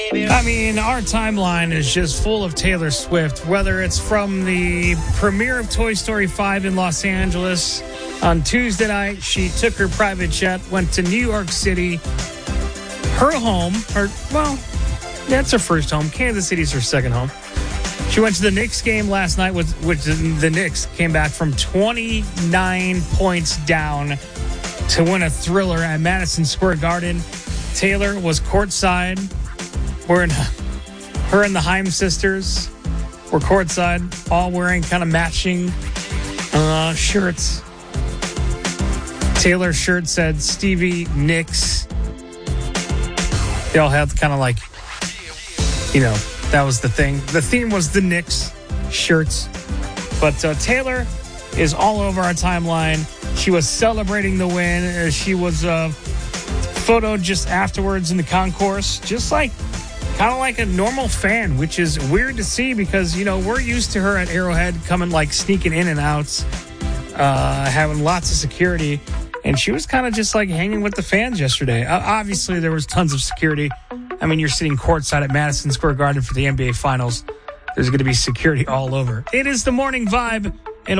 I mean, our timeline is just full of Taylor Swift, whether it's from the premiere of Toy Story 5 in Los Angeles. On Tuesday night, she took her private jet, went to New York City, her home, that's her first home. Kansas City's her second home. She went to the Knicks game last night, which the Knicks came back from 29 points down to win a thriller at Madison Square Garden. Taylor was courtside. Her and the Haim sisters were courtside, all wearing kind of matching shirts. Taylor's shirt said Stevie Nicks. They all had kind of like, that was the thing. The theme was the Knicks shirts. But Taylor is all over our timeline. She was celebrating the win. She was photoed just afterwards in the concourse, just like kind of like a normal fan, which is weird to see because, we're used to her at Arrowhead coming like sneaking in and out, having lots of security. And she was kind of just like hanging with the fans yesterday. Obviously, there was tons of security. I mean, you're sitting courtside at Madison Square Garden for the NBA Finals. There's going to be security all over. It is the Morning Vibe.